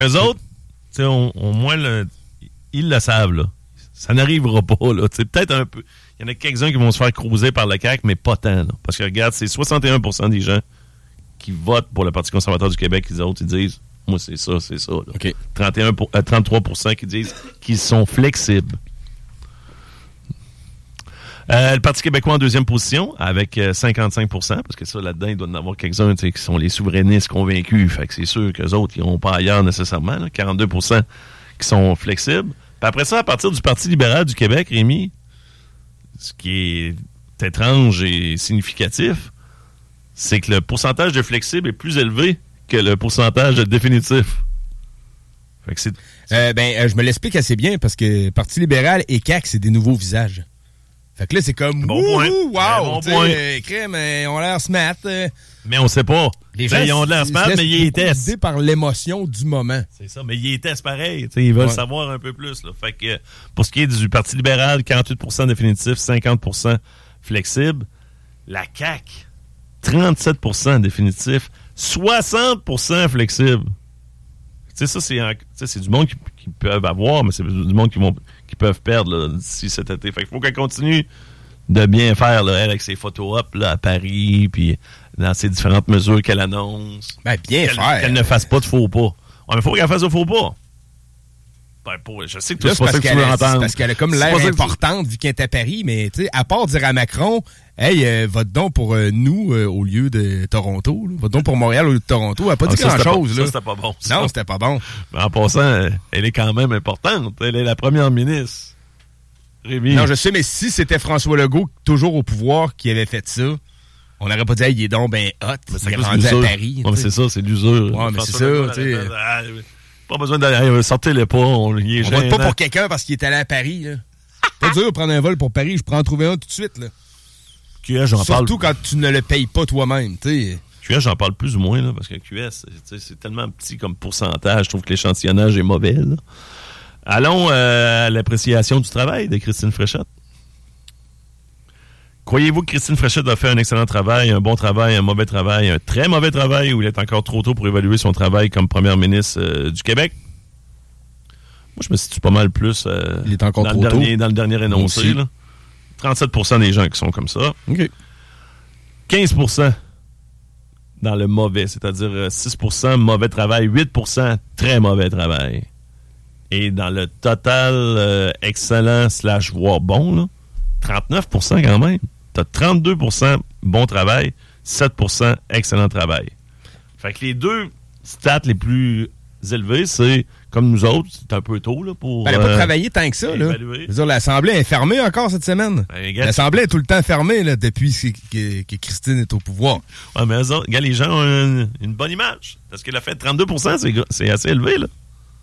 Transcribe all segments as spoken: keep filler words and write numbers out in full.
Eux autres, on, au moins, le, ils le savent, là. Ça n'arrivera pas, là. T'sais, peut-être un peu. Il y en a quelques-uns qui vont se faire cruiser par le C A Q, mais pas tant, là. Parce que, regarde, c'est soixante et un pour cent des gens qui votent pour le Parti conservateur du Québec, les autres, ils disent, moi, c'est ça, c'est ça, là. Okay. trente et un pour, euh, trente-trois pour cent qui disent qu'ils sont flexibles. Euh, le Parti québécois en deuxième position, avec euh, cinquante-cinq pour cent, parce que ça, là-dedans, il doit y en avoir quelques-uns qui sont les souverainistes convaincus. Fait que c'est sûr qu'eux autres, ils n'iront pas ailleurs nécessairement. Là, quarante-deux pour cent qui sont flexibles. Puis après ça, à partir du Parti libéral du Québec, Rémi, ce qui est étrange et significatif, c'est que le pourcentage de flexibles est plus élevé que le pourcentage de définitif. Fait que c'est... Euh, ben, euh, je me l'explique assez bien, parce que Parti libéral et C A Q, c'est des nouveaux visages. Fait que là, c'est comme, bon point. Wouhou, wow, bon tu point. sais, euh, crème, euh, on a l'air smart. Euh. Mais on sait pas. Les gens, ils ont de l'air smart, mais ils y testent. Guidés par l'émotion du moment. C'est ça, mais ils y testent pareil. T'sais, ils veulent ouais. savoir un peu plus. Là. Fait que pour ce qui est du Parti libéral, quarante-huit pour cent définitif, cinquante pour cent flexible. La C A Q, trente-sept pour cent définitif, soixante pour cent flexible. Tu sais, ça, c'est, un, c'est du monde qui, qui peuvent avoir, mais c'est du monde qui vont qui peuvent perdre là, d'ici cet été. Fait qu'il faut qu'elle continue de bien faire, là, elle, avec ses photos up là, à Paris, puis dans ses différentes mesures qu'elle annonce. Ben, bien qu'elle, faire. Qu'elle ne fasse pas de faux pas. Ouais, mais il faut qu'elle fasse de faux pas. Ben, pour, je sais que toi, c'est pas ça que tu veux entendre. C'est parce qu'elle a comme l'air importante vu qu'elle est à Paris, mais tu sais, à part dire à Macron, hey, euh, vote donc pour euh, nous euh, au lieu de Toronto, là. Vote donc pour Montréal au lieu de Toronto. Elle n'a pas ah, dit ça, grand-chose. Pas, là. Ça, c'était pas bon. Ça. Non, c'était pas bon. Mais en passant, elle est quand même importante. Elle est la première ministre. Rémi. Non, je sais, mais si c'était François Legault, toujours au pouvoir, qui avait fait ça, on n'aurait pas dit, hey, il est donc ben hot. Mais il est rendu à Paris. Ouais, mais c'est ça, c'est l'usure. Ouais, mais c'est ça, tu sais. Pas besoin d'aller sortir les pas. On ne vote pas pour quelqu'un parce qu'il est allé à Paris. Là. Pas dur de prendre un vol pour Paris. Je prends en trouver un tout de suite. Là. Q S, j'en Surtout parle. quand tu ne le payes pas toi-même. T'sais. Q S, j'en parle plus ou moins. Là, parce que Q S, c'est tellement petit comme pourcentage. Je trouve que l'échantillonnage est mauvais. Là. Allons euh, à l'appréciation du travail de Christine Fréchette. Croyez-vous que Christine Fréchette a fait un excellent travail, un bon travail, un mauvais travail, un très mauvais travail, ou il est encore trop tôt pour évaluer son travail comme première ministre euh, du Québec? Moi, je me situe pas mal plus euh, il est encore dans, trop le dernier, tôt. dans le dernier énoncé. Là. trente-sept pour cent des gens qui sont comme ça. Okay. quinze pour cent dans le mauvais, c'est-à-dire six pour cent mauvais travail, huit pour cent très mauvais travail. Et dans le total euh, excellent slash voire bon, là, trente-neuf pour cent quand même. T'as trente-deux pour cent bon travail, sept pour cent excellent travail. Fait que les deux stats les plus élevés, c'est comme nous autres, c'est un peu tôt là, pour. Elle n'a euh, pas travaillé tant que ça. Là. Je veux dire, l'Assemblée est fermée encore cette semaine. Ben, L'Assemblée est tout le temps fermée là, depuis que, que Christine est au pouvoir. Ouais, mais eux autres, regarde, les gens ont une, une bonne image. Parce qu'elle a fait trente-deux pour cent, c'est, c'est assez élevé. Là.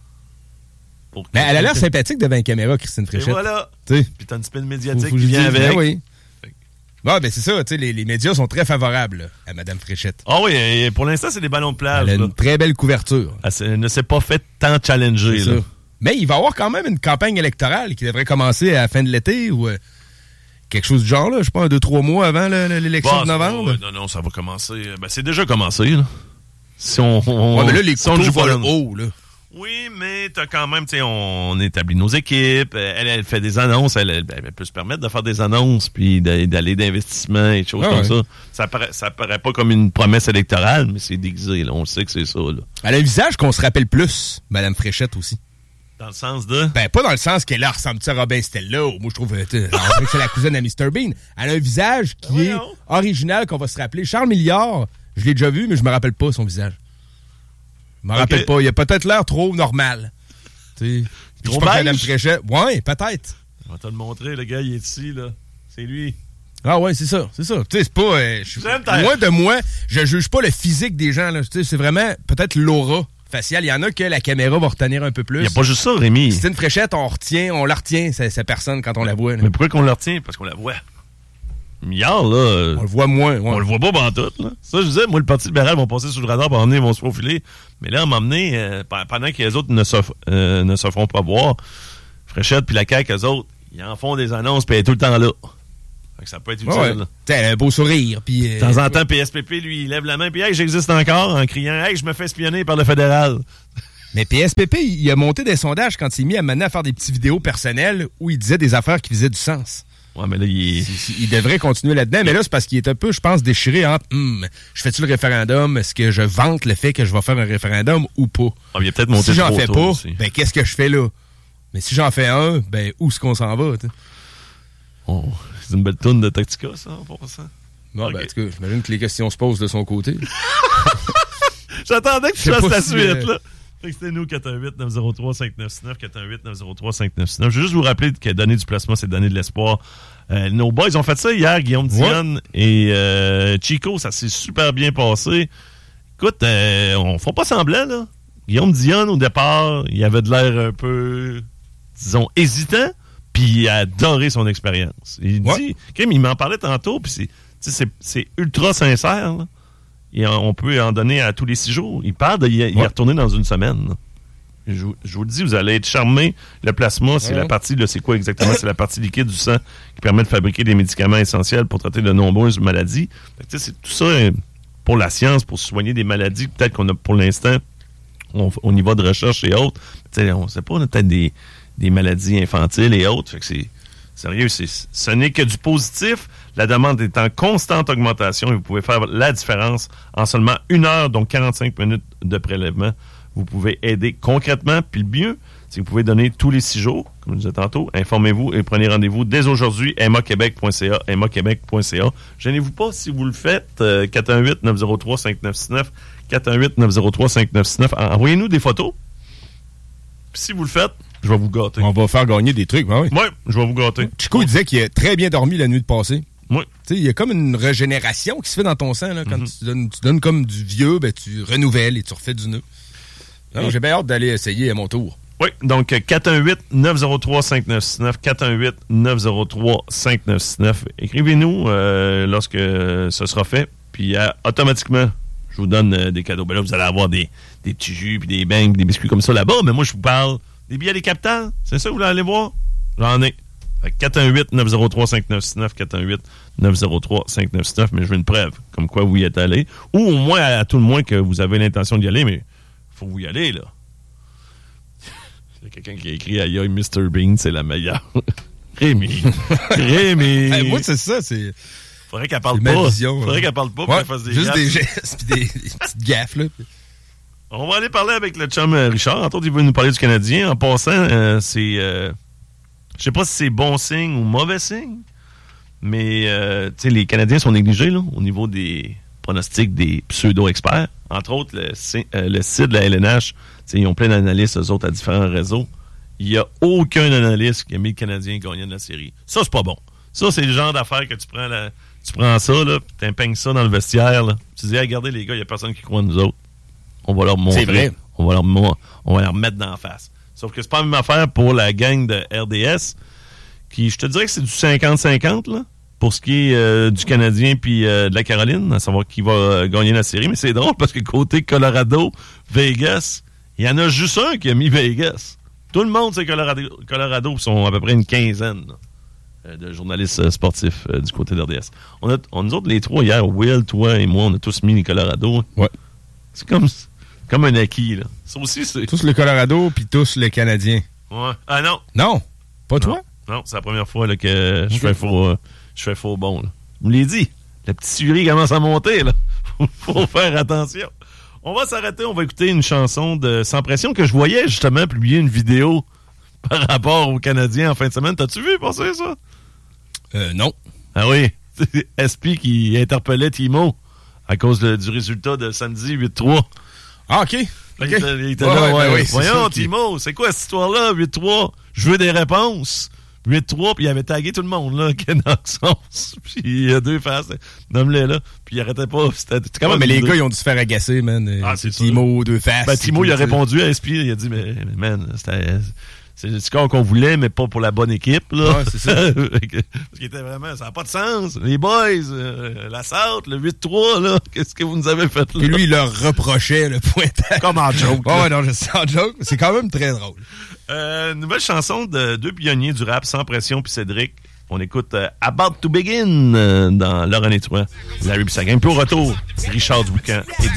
Ben, elle a l'air sympathique devant une caméra, Christine Fréchette. Et voilà. T'sais. Puis t'as une spin médiatique faut, faut qui vient avec. Ben oui. Bon, ben c'est ça, tu sais, les, les médias sont très favorables là, à Mme Fréchette. Ah oui, et pour l'instant, c'est des ballons de plage. Elle a là. une très belle couverture. Elle ne s'est pas fait tant challenger. Là. Mais il va y avoir quand même une campagne électorale qui devrait commencer à la fin de l'été ou euh, quelque chose du genre, là, je sais pas, un, deux, trois mois avant là, l'élection bah, de novembre. Pas, non, non, ça va commencer. Ben, c'est déjà commencé. Là. Si on, on, ouais, mais là, les si couteaux volent haut, là. Oui, mais t'as quand même, tu sais, on, on établit nos équipes. Elle, elle fait des annonces. Elle, elle, elle peut se permettre de faire des annonces puis d'aller d'investissement et des choses ah, comme ouais. ça. Ça paraît, ça paraît pas comme une promesse électorale, mais c'est déguisé. Là. On sait que c'est ça. Là. Elle a un visage qu'on se rappelle plus, Mme Fréchette aussi. Dans le sens de? Ben, pas dans le sens qu'elle a ressemble à Robin Stella. Moi, je trouve que c'est la cousine à mister Bean. Elle a un visage qui ben est non. original, qu'on va se rappeler. Charles Milliard, je l'ai déjà vu, mais je me rappelle pas son visage. Je me okay. rappelle pas. Il a peut-être l'air trop normal. Tu sais. Trop beige? Mme Fréchette. Ouais, peut-être. On va te le montrer, le gars, il est ici, là. C'est lui. Ah ouais, c'est ça, c'est ça. Tu sais, c'est pas... Euh, je, loin de moi, je juge pas le physique des gens, là. Tu sais, c'est vraiment peut-être l'aura faciale. Il y en a que la caméra va retenir un peu plus. Il n'y a pas juste ça, Rémi. C'est une Fréchette, on retient, on la retient, cette personne, quand on la voit. Là. Mais pourquoi qu'on la retient? Parce qu'on la voit. Milliard, là. On le voit moins, ouais. On le voit pas pantoute, là. Ça, je disais, moi, le Parti libéral vont passer sous le radar, pour emmener, ils vont se faufiler. Mais là, on m'a emmené, euh, pendant que les autres ne se, euh, ne se font pas voir, Fréchette puis la C A Q, eux autres, ils en font des annonces, puis elle est tout le temps là. Fait que ça peut être utile, ouais. là. T'as un beau sourire, puis... Euh, de temps en temps, P S P P, lui, il lève la main, puis hey, j'existe encore, en criant, hey, je me fais espionner par le fédéral. Mais P S P P, il a monté des sondages quand il s'est mis à mener à faire des petites vidéos personnelles où il disait des affaires qui faisaient du sens. Ouais, mais là, il est... Il, il devrait continuer là-dedans, mais là, c'est parce qu'il est un peu, je pense, déchiré entre hum, je fais-tu le référendum? Est-ce que je vante le fait que je vais faire un référendum ou pas? Ah, il a peut-être monté si j'en trop fais tôt pas, aussi. ben qu'est-ce que je fais là? Mais si j'en fais un, ben où est-ce qu'on s'en va? Oh, c'est une belle toune de Tactica, ça, en passant. Bon, okay. ben, en tout cas, j'imagine que les questions se posent de son côté. J'attendais que tu fasses la si suite, euh... là. Fait que c'était nous, quatre un huit neuf zéro trois cinq neuf six neuf, quatre un huit neuf zéro trois cinq neuf six neuf. Je veux juste vous rappeler que donner du placement, c'est donner de l'espoir. Euh, nos boys ont fait ça hier, Guillaume Dionne ouais. et euh, Chico, ça s'est super bien passé. Écoute, euh, on ne fait pas semblant, là. Guillaume Dionne, au départ, il avait de l'air un peu, disons, hésitant, puis il a adoré son expérience. Il ouais. dit, Kim, il m'en parlait tantôt, puis c'est, c'est, c'est ultra sincère, là. Et on peut en donner à tous les six jours. Il parle de y, ouais. y retourner dans une semaine. Je, je vous le dis, vous allez être charmés. Le plasma, c'est ouais. la partie, là, c'est quoi exactement? C'est la partie liquide du sang qui permet de fabriquer des médicaments essentiels pour traiter de nombreuses maladies. Fait que, c'est tout ça pour la science, pour soigner des maladies peut-être qu'on a pour l'instant on, au niveau de recherche et autres. On ne sait pas, on a peut-être des, des maladies infantiles et autres. Fait que c'est sérieux, c'est, ce n'est que du positif. La demande est en constante augmentation et vous pouvez faire la différence en seulement une heure, donc quarante-cinq minutes de prélèvement. Vous pouvez aider concrètement. Puis le mieux, c'est que vous pouvez donner tous les six jours, comme je disais tantôt. Informez-vous et prenez rendez-vous dès aujourd'hui, m a québec point c a, m a québec point c a. Gênez-vous pas si vous le faites. Euh, quatre un huit neuf zéro trois cinq neuf six neuf, quatre un huit neuf zéro trois cinq neuf six neuf. Envoyez-nous des photos. Puis si vous le faites, je vais vous gâter. On va faire gagner des trucs, ben oui. Oui, je vais vous gâter. Chico, il disait qu'il a très bien dormi la nuit de passée. Oui. Tu sais, il y a comme une régénération qui se fait dans ton sang. Là, quand mm-hmm. tu, donnes, tu donnes comme du vieux, ben, tu renouvelles et tu refais du neuf. Non, oui. J'ai bien hâte d'aller essayer à mon tour. Oui, donc quatre un huit neuf zéro trois cinq neuf six neuf, quatre un huit neuf zéro trois cinq neuf six neuf. Écrivez-nous euh, lorsque ce sera fait, puis euh, automatiquement, je vous donne euh, des cadeaux. Ben là, vous allez avoir des, des petits jus, puis des bangs, des biscuits comme ça là-bas, mais moi, je vous parle des billets des capitales. C'est ça que vous voulez aller voir? J'en ai. quatre un huit neuf zéro trois cinq neuf six neuf, quatre un huit neuf zéro trois cinq neuf six neuf, mais je veux une preuve, comme quoi vous y êtes allé, ou au moins, à, à tout le moins, que vous avez l'intention d'y aller, mais il faut vous y aller, là. Il y a quelqu'un qui a écrit « Aïe, mister Bean, c'est la meilleure. » Rémi. Rémi. Hey, moi, c'est ça, c'est... Faudrait qu'elle parle pas. Vision, Faudrait ouais. qu'elle parle pas, ouais, qu'elle fasse des juste gaffes. des gestes, puis des, des petites gaffes, là. On va aller parler avec le chum Richard. Entre autres, il veut nous parler du Canadien. En passant, euh, c'est... Euh, je sais pas si c'est bon signe ou mauvais signe, mais euh, tu sais, les Canadiens sont négligés là, au niveau des pronostics des pseudo-experts. Entre autres, le, euh, le site de la L N H, ils ont plein d'analystes, eux autres, à différents réseaux. Il n'y a aucun analyste qui a mis le Canadien gagnant de la série. Ça, c'est pas bon. Ça, c'est le genre d'affaire que tu prends la, tu prends ça, là, puis t'impeignes ça dans le vestiaire. Là. Tu dis, hey, regardez les gars, il n'y a personne qui croit en nous autres. On va leur montrer. C'est vrai. On va leur, on va leur mettre dans la face. Sauf que c'est pas la même affaire pour la gang de R D S, qui, je te dirais que c'est du cinquante cinquante, là, pour ce qui est euh, du Canadien puis euh, de la Caroline, à savoir qui va euh, gagner la série. Mais c'est drôle parce que côté Colorado, Vegas, il y en a juste un qui a mis Vegas. Tout le monde, c'est Colorado. Colorado, ils sont à peu près une quinzaine là, de journalistes euh, sportifs euh, du côté de R D S. On a, on, nous autres, les trois, hier, Will, toi et moi, on a tous mis les Colorado. Ouais. C'est comme... Comme un acquis, là. Ça aussi, c'est... Tous le Colorado, puis tous le Canadien. Ouais. Ah non. Non? Pas non. toi? Non, c'est la première fois là, que je fais faux, euh, je fais faux bon. Là. Je me l'ai dit. La petite surie commence à monter, là. Faut, faut faire attention. On va s'arrêter, on va écouter une chanson de Sans Pression que je voyais justement publier une vidéo par rapport aux Canadiens en fin de semaine. T'as-tu vu passer ça? Euh, non. Ah oui. C'est S P qui interpellait Timo à cause de, du résultat de samedi huit trois. Ah, OK. Okay. Il était, il était ouais, là, ouais, ouais. ouais, Voyons, qui... Timo, c'est quoi cette histoire-là, huit trois? Je veux des réponses. huit trois, puis il avait tagué tout le monde, là, Kenoxos, puis il y a deux faces, nomme-les, là, puis il arrêtait pas. C'était, c'était quand ouais, même mais les gars, ils ont dû se faire agacer, man. Ah, c'est Timo, deux faces. Ben, Timo, il a répondu à S P, il a dit, mais, man, c'était... C'est le score qu'on voulait, mais pas pour la bonne équipe, là. Ouais, c'est ça. Parce qu'il était vraiment... Ça n'a pas de sens. Les boys, euh, la Saute, le huit trois, là, qu'est-ce que vous nous avez fait, là? Puis lui, il leur reprochait le pointage. Comme en joke. Oh, ouais, non, je sais, en joke. C'est quand même très drôle. Euh, nouvelle chanson de deux pionniers du rap, Sans Pression puis Cédric. On écoute euh, About to Begin euh, dans Laurent et toi. Larry Bissaguin. Puis au retour, Richard Duboucan et